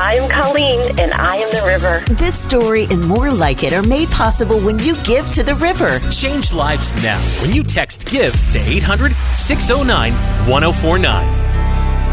I'm Colleen, and I am the river. This story and more like it are made possible when you give to the river. Change lives now when you text GIVE to 800-609-1049.